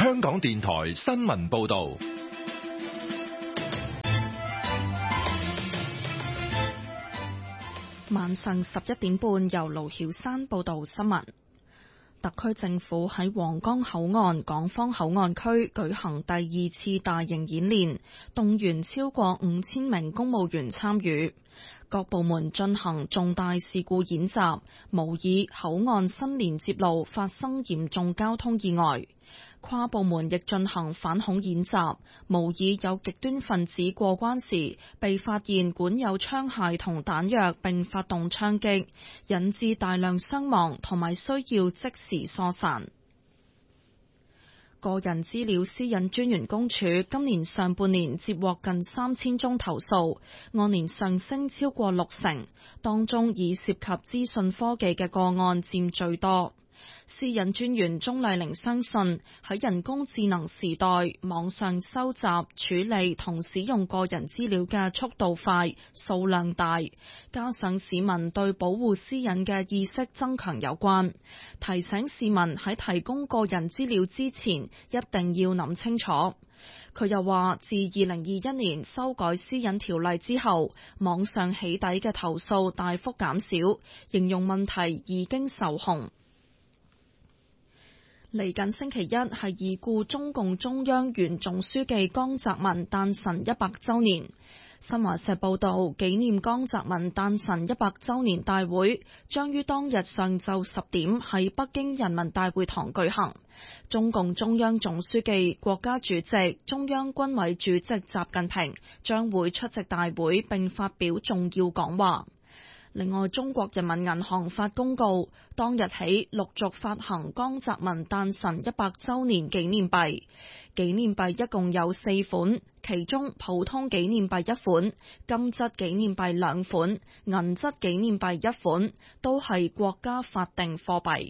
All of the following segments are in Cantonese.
香港電台新聞報道。 晚上11點半，由盧曉山報道新聞。特區政府喺皇崗口岸港方口岸區舉行第2次大型演練，動員超過5000名公務員參與。各部門進行重大事故演習，模擬口岸新連接路發生嚴重交通意外。跨部門亦進行反恐演習，模擬有極端分子過關時被發現管有槍械同彈藥並發動槍擊，引致大量傷亡同埋需要即時疏散。個人資料私隱專員公署今年上半年接獲近3000宗投訴，按年上升超過60%，當中以涉及資訊科技嘅個案佔最多。私隱專員鍾麗玲相信，喺人工智能時代，網上收集、處理同使用個人資料嘅速度快、數量大，加上市民對保護私隱嘅意識增強有關，提醒市民喺提供個人資料之前，一定要諗清楚。佢又話，自2021年修改私隱條例之後，網上起底嘅投訴大幅減少，形容問題已經受控。嚟緊星期一係已故中共中央原總書記江澤民誕辰100週年。新華社報道，紀念江澤民誕辰100週年大會將於當日上晝10點喺北京人民大會堂舉行。中共中央總書記、國家主席、中央軍委主席習近平將會出席大會並發表重要講話。另外，中國人民銀行發公告，當日起陸續發行江澤民誕辰100週年紀念幣。紀念幣一共有4款，其中普通紀念幣1款，金質紀念幣2款，銀質紀念幣1款，都係國家法定貨幣。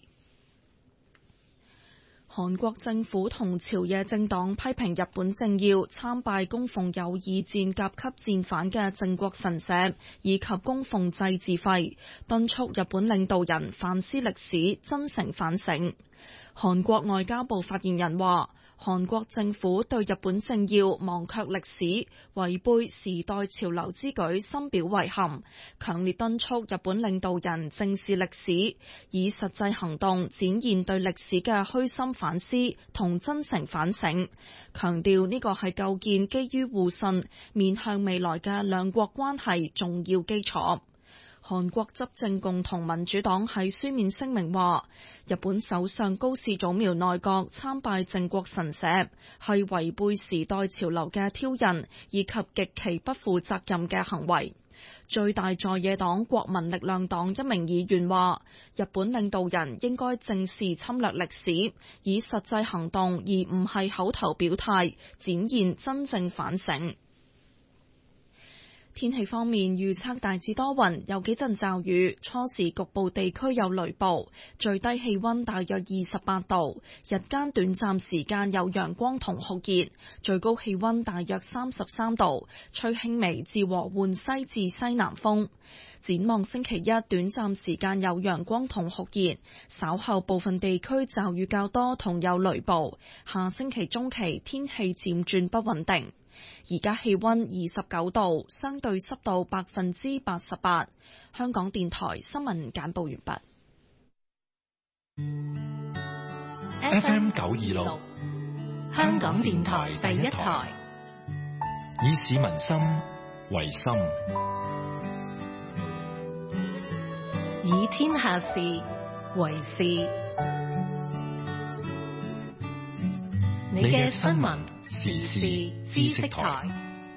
韓國政府同朝野政黨批評日本政要參拜供奉有二戰甲級戰犯嘅靖國神社，以及供奉祭祀費，敦促日本領導人反思歷史，真誠反省。韓國外交部發言人話，韓國政府對日本政要忘卻歷史、違背時代潮流之舉深表遺憾，強烈敦促日本領導人正視歷史，以實際行動展現對歷史嘅虛心反思同真誠反省，強調呢個係構建基於互信、面向未來嘅兩國關係重要基礎。韓國執政共同民主黨喺書面聲明話，日本首相高市早苗內閣參拜靖國神社係違背時代潮流嘅挑釁，以及極其不負責任嘅行為。最大在野黨國民力量黨一名議員話，日本領導人應該正視侵略歷史，以實際行動而唔係口頭表態，展現真正反省。天氣方面，預測大致多雲，有幾陣驟雨，初時局部地區有雷暴，最低氣溫大約28度，日間短暫時間有陽光同酷熱，最高氣溫大約33度，吹輕微至和緩西至西南風。展望星期一，短暫時間有陽光同酷熱，稍後部分地區驟雨較多同有雷暴，下星期中期天氣漸轉不穩定。而家氣溫29度，相對濕度88%。香港電台新聞簡報完畢。 FM 926， 香港電台第一台， 以市民心為心， 以天下事為事。你嘅新聞時事知識台，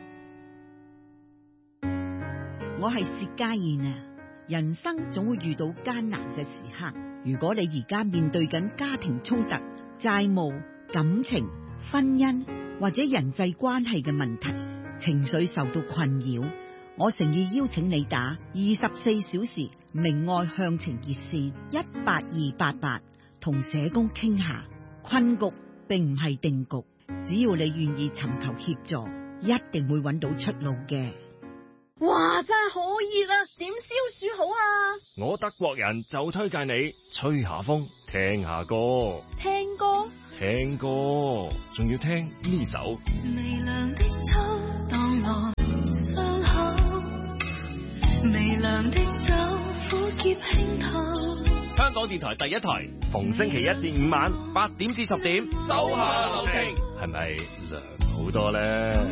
我係薛家燕啊！人生總會遇到艱難嘅時刻，如果你而家面對緊家庭衝突、債務、感情、婚姻或者人際關係嘅問題，情緒受到困擾，我誠意邀請你打24小時明愛向晴熱線18288，同社工傾下。困局並唔係定局，只要你願意尋求協助，一定會揾到出路嘅。 哇，真係好熱啊！點消暑好啊？ 我德國人就推介你吹下風，聽下歌。 聽歌？ 聽歌，仲要聽呢首。 微涼的秋蕩來傷口，微涼的酒苦澀輕透。 香港電台第一台，逢星期一至五晚8點至10點，手下留情，係咪涼好多呢？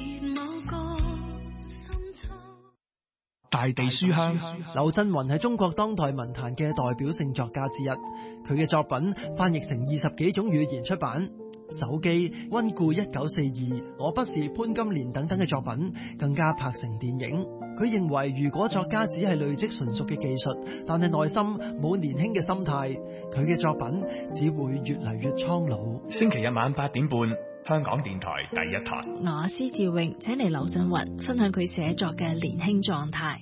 大地書香， 劉震雲係中國當代文壇嘅代表性作家之一，佢嘅作品翻譯成20幾種語言出版。手機、溫故1942、我不是潘金蓮等等嘅作品更加拍成電影。佢認為如果作家只係累積純熟嘅技術，但係內心冇年輕嘅心態，佢嘅作品只會越嚟越蒼老。 星期日晚8點半，香港電台第一台。 我施志榮請嚟劉震雲分享佢寫作嘅年輕狀態。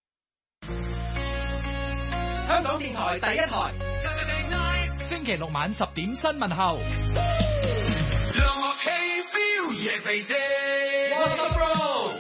香港電台第一台，星期六晚10點新聞後。讓樂器 feel 夜肥啫 ，What's up bro？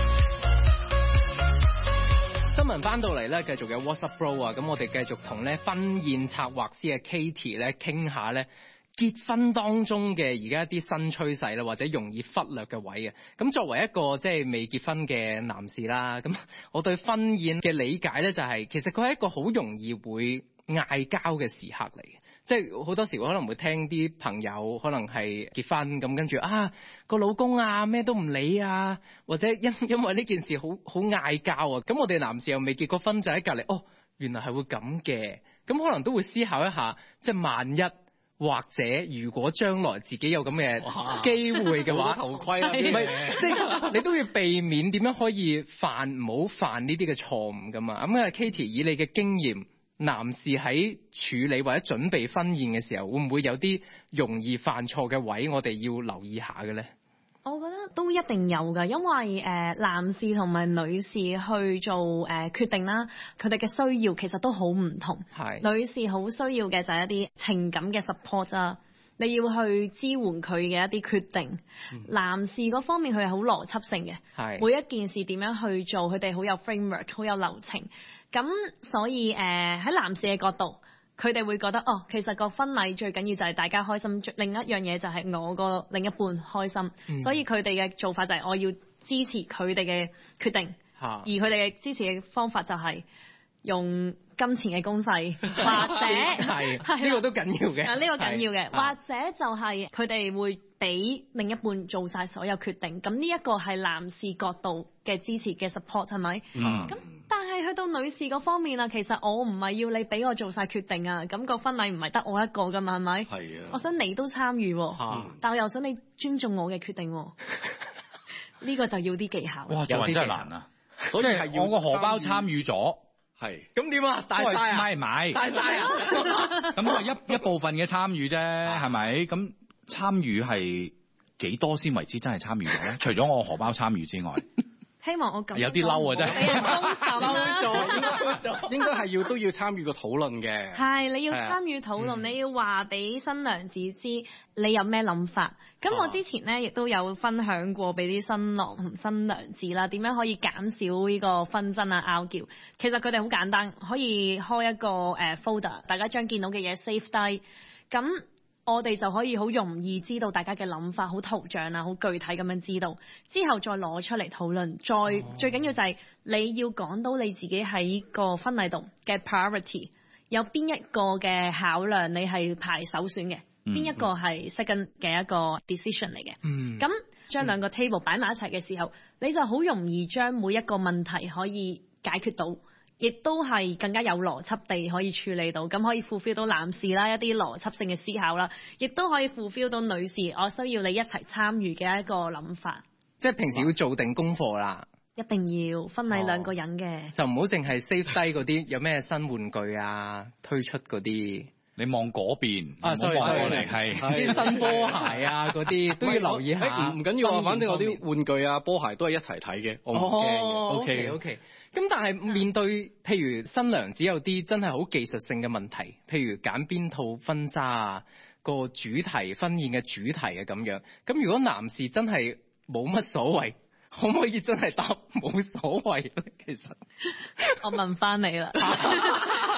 新聞翻到嚟咧，繼續有 What's up bro 啊！咁我哋繼續同咧婚宴策劃師嘅 Katie 咧傾下咧結婚當中嘅而家一啲新趨勢啦，或者容易忽略嘅位啊。咁作為一個即係未結婚嘅男士啦，咁我對婚宴嘅理解咧就係，其實佢係一個好容易會嗌交嘅時刻嚟嘅。即係好多時我可能會聽啲朋友可能係結婚咁，跟住個老公咩都唔理啊，或者因為呢件事好嗌交啊。咁我哋男士又未結過婚就喺隔離，原來係會咁嘅。咁可能都會思考一下，即係萬一或者如果將來自己有咁嘅機會嘅話，頭盔啦，即係你都要避免點樣可以唔好犯呢啲嘅錯誤噶嘛。咁Katie 以你嘅經驗，男士喺處理或者準備婚宴嘅時候，會唔會有啲容易犯錯嘅位，我哋要留意下嘅咧？ 我覺得都一定有㗎，因為男士同埋女士去做決定啦，佢哋嘅需要其實都好唔同。係女士好需要嘅就係一啲情感嘅 support 啦，你要去支援佢嘅一啲決定。男士嗰方面佢係好邏輯性嘅，每一件事點樣去做，佢哋好有 framework， 好有流程。咁所以喺男士嘅角度，佢哋會覺得其實個婚禮最緊要就係大家開心，另一樣嘢就係我個另一半開心。所以佢哋嘅做法就係我要支持佢哋嘅決定，而佢哋嘅支持嘅方法就係用金錢嘅攻勢，或者係呢個都緊要嘅。 呢個緊要嘅，或者就係佢哋會俾另一半做晒所有決定。咁呢一個係男士角度嘅支持嘅 support 係咪？咁但係去到女士嗰方面啊，其實我唔係要你俾我做晒決定啊。咁個婚禮唔係得我一個噶嘛，係咪？係啊。我想你都參與，但我又想你尊重我嘅決定。呢個就要啲技巧。 哇，做人真係難啊！所以係我個荷包參與咗。係咁點啊？大晒啊？唔係大晒啊？咁都係一部分嘅參與啫，係咪？咁參與係幾多先為之真係參與咗咧？除咗我荷包參與之外， 希望我咁有啲嬲啊！真係俾人公審啦， 應該係都要參與個討論嘅。 係你要參與討論，你要話俾新娘子知你有咩諗法。咁我之前咧亦都有分享過俾啲新郎同新娘子啦，點樣可以減少呢個紛爭啊拗撬。其實佢哋好簡單，可以開一個folder， 大家將見到嘅嘢 save 低。咁我哋就可以好容易知道大家嘅諗法，好圖像啊，好具體咁樣知道，之後再攞出嚟討論。最緊要就係你要講到你自己喺個婚禮度嘅 priority， 有邊一個嘅考量你係排首選嘅，邊一個係 second 嘅一個 decision 嚟嘅。咁將兩個 table 擺埋一齊嘅時候，你就好容易將每一個問題可以解決到。亦都係更加有邏輯地可以處理到，咁可以 fulfill 到男士啦一啲邏輯性嘅思考啦，亦都可以 fulfill 到女士我需要你一齊參與嘅一個諗法。 即係平時要做定功課啦， 一定要婚禮兩個人嘅， 就唔好淨係 save 低嗰啲有咩新玩具啊推出嗰啲。 你望嗰邊 sorry 係啲新波鞋啊嗰啲都要留意下。 唔緊要啊，反正我啲玩具啊波鞋都係一齊睇嘅，我唔驚嘅。 OK。咁但係面對譬如新娘子有啲真係好技術性嘅問題，譬如揀邊套婚紗啊，個主題婚宴嘅主題啊咁樣。咁如果男士真係冇乜所謂，可唔可以真係答冇所謂咧？其實我問翻你啦，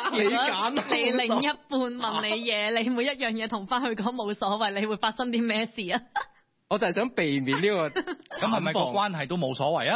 你揀你另一半問你嘢，你每一樣嘢同翻佢講冇所謂，你會發生啲咩事啊？ 我就係想避免呢個， 咁係咪個關係都冇所謂啊？